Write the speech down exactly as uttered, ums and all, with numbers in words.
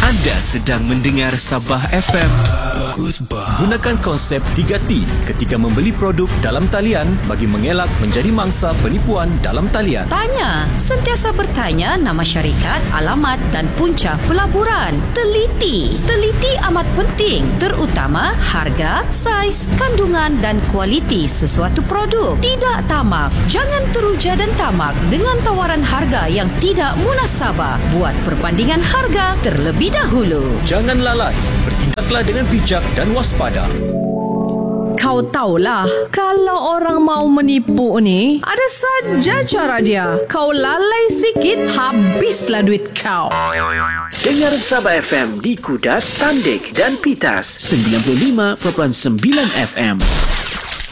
Anda sedang mendengar Sabah F M. Bagus bah. Gunakan konsep tiga T ketika membeli produk dalam talian bagi mengelak menjadi mangsa penipuan dalam talian. Tanya, sentiasa bertanya nama syarikat, alamat dan punca pelaburan. Teliti, teliti amat penting, terutama harga, saiz, kandungan dan kualiti sesuatu produk. Tidak tamak, jangan teruja dan tamak dengan tawaran harga yang tidak munasabah. Buat perbandingan harga terlebih dahulu. Jangan lalai, bertindaklah dengan bijak dan waspada. Kau tahulah, kalau orang mau menipu ni, ada saja cara dia. Kau lalai sikit, habislah duit kau. Dengar Sabah F M di Kudat, Tandik dan Pitas. sembilan puluh lima perpuluhan sembilan F M.